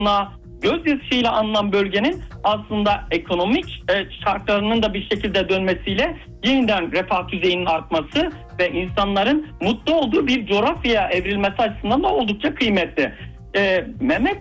göz yaşıyla alınan bölgenin aslında ekonomik şartlarının da bir şekilde dönmesiyle yeniden refah düzeyinin artması ve insanların mutlu olduğu bir coğrafyaya evrilmesi açısından da oldukça kıymetli. Mehmet